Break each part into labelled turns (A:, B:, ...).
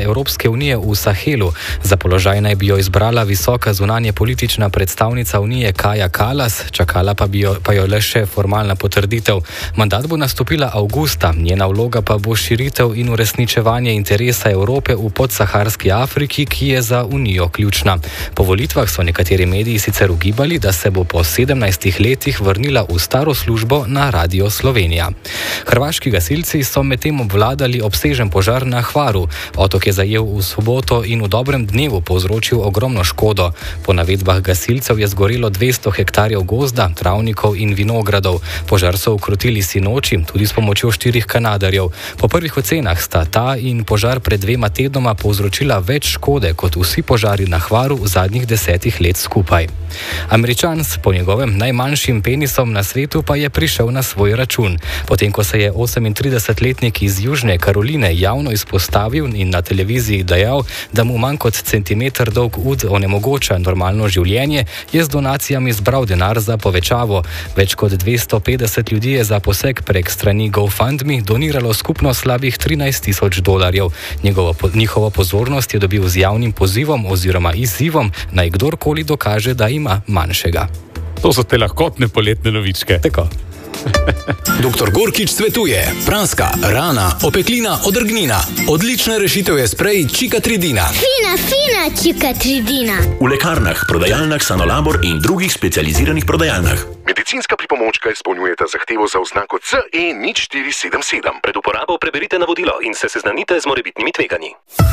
A: Evropske unije v Sahelu. Za položaj naj bi jo izbrala visoka zunanje politična predstavnica unije Kaja Kallas, čakala pa jo le še formalna potrditev. Mandat bo nastopila avgusta, njena vloga pa bo širitev in uresničevanje interesa Evrope v podsaharski Afriki, ki je za unijo ključna. Po volitvah so nekateri mediji sicer ugibali, da se bo po 17 letih vrnila v staro službo na Radio Slovenija. Hrvaški gasilci so medtem obvladali obsežen požar na Hvaru. Otok je zajel v soboto in v dobrem dnevu povzročil ogromno škodo. Po navedbah gasilcev je zgorelo 200 hektarjev gozda, travnikov in vinogradov. Požar so ukrotili sinoči, tudi s pomočjo 4 kanadarjev. Po prvih ocenah sta ta in požar pred 2 tednoma povzročila več škode kot vsi požari na Hvaru v zadnjih 10 let skupaj. Američan s po njegovem najmanjšim penisom na svetu pa je prišel na svoj račun. Potem, ko se je 38-letnik iz Južne Karoline javno izpostavil in na televiziji dejal, da mu manj kot centimeter dolg ud onemogoča normalno življenje, je z donacijami zbral denar za povečavo. Več kot 250 ljudi je za poseg prek strani GoFundMe doniralo skupno slabih $13,000. Njihovo pozornost je dobil z javnim pozivom oziroma izzivom, naj kdorkoli dokaže, da ima manjšega.
B: To so te lahkotne poletne novičke.
A: Tako.
C: Dr. Gorkič svetuje: praska, rana, opeklina, odrgnina. Odlična rešitev je sprej Čikatridina.
D: Fina Čikatridina.
E: V lekarnah, prodajalnah Sanolabor in drugih specializiranih prodajalnah.
F: Medicinska pripomočka izpolnjujeta zahtevo za oznako CE0477.
E: Pred uporabo preberite navodilo in se seznanite z morebitnimi tveganji.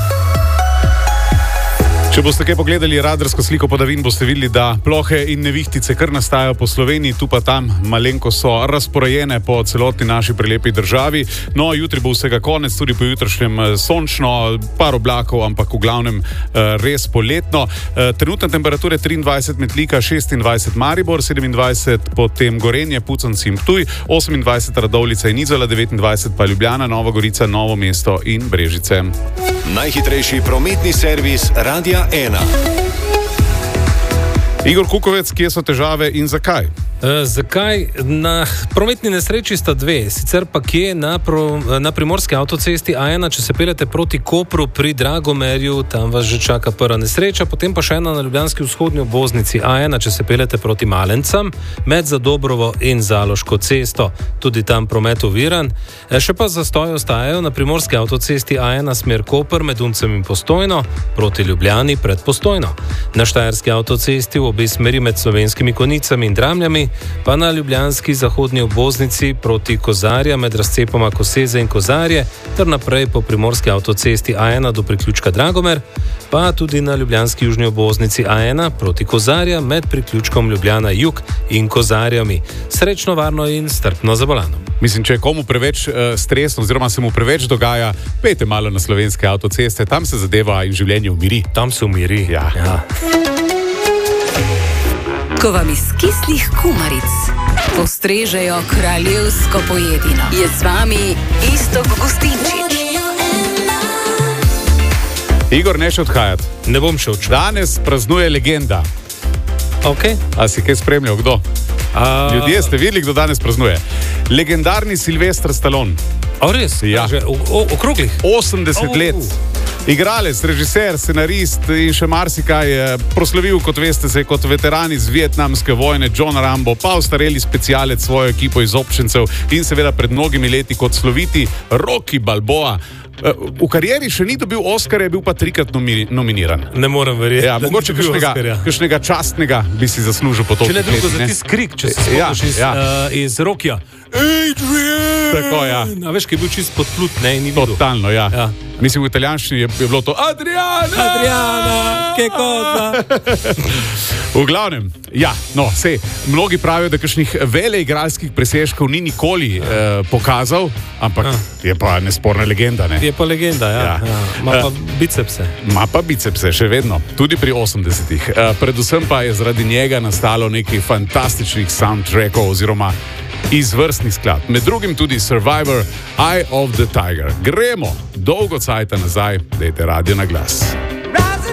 B: Če boste kaj pogledali radarsko sliko padavin, boste videli, da plohe in nevihtice kar nastajajo po Sloveniji, tu pa tam malenko so razporejene po celotni naši prelepi državi. No, jutri bo vsega konec, tudi po jutrišnjem sončno, par oblakov, ampak v glavnem res poletno. Trenutna temperatura 23 Metlika, 26 Maribor, 27 potem Gorenje, Puconci in Ptuj, 28 Radovljica in Izola, 29 pa Ljubljana, Nova Gorica, Novo mesto in Brežice.
C: Najhitrejši prometni servis Radia 1.
B: Igor Kukovec, kje so težave in zakaj?
G: Zakaj? Na prometni nesreči sta dve, sicer pa kje na primorski avtocesti A1, če se peljete proti Kopru pri Dragomerju, tam vas že čaka prva nesreča, potem pa še ena na ljubljanski vzhodni obvoznici A1, če se peljete proti Malencam, med Zadobrovo in Zaloško cesto, tudi tam promet oviran. Še pa zastoji ostajajo na primorski avtocesti A1 smer Koper med Uncem in Postojno, proti Ljubljani pred Postojno. Na štajerski avtocesti v obe smeri med Slovenskimi Konicami in Dramljami, pa na ljubljanski zahodni obvoznici proti Kozarja med razcepoma Koseze in Kozarje, ter naprej po primorski avtocesti A1 do priključka Dragomer, pa tudi na ljubljanski južni obvoznici A1 proti Kozarja med priključkom Ljubljana Jug in Kozarjami. Srečno, varno in strpno za volanom.
B: Mislim, če je komu preveč stresno oziroma se mu preveč dogaja, pejte malo na slovenske avtoceste, tam se zadeva in življenje umiri.
G: Tam se umiri.
B: Ja.
H: Ko vam iz kislih kumaric postrežejo kraljevsko pojedino, je z vami Iztok Gustinčič.
B: Igor, ne še odhajati.
G: Ne bom še odšel.
B: Danes praznuje legenda.
G: Ok.
B: A si kaj spremljal, kdo? Ljudje ste videli, kdo danes praznuje? Legendarni Sylvester Stallone.
G: A res?
B: Ja.
G: Okroglih?
B: 80 let. Igralec, režiser, scenarist in še marsikaj je proslavil, kot veste, se kot veteran iz vietnamske vojne John Rambo, pa ostareli specialec svojo ekipo iz občincev in seveda pred mnogimi leti kot sloviti Rocky Balboa. V karieri še ni dobil Oskarja, je bil pa 3-krat nominiran.
G: Ne morem verjeti.
B: Ja, mogoče kakšnega častnega bi si zaslužil po to.
G: Če ne drugo za ti skrik, če se spomniš iz Rockija. Adrian!
B: Tako, ja.
G: A veš, ki je bil čist podplut, ne, ni videl.
B: Totalno, ja. Mislim, v italijanščini je bilo to Adriana,
G: che cosa?
B: V glavnem, mnogi pravijo, da kakšnih veleigralskih presežkov ni nikoli pokazal, ampak je pa nesporna legenda, ne?
G: Je pa legenda, ja. Ma pa bicepse.
B: Ma pa bicepse, še vedno, tudi pri 80-ih. Predvsem pa je zaradi njega nastalo nekaj fantastičnih soundtrackov oziroma izvrstnih skladb. Med drugim tudi Survivor, Eye of the Tiger. Gremo dolgo cajta nazaj, dajte radio na glas.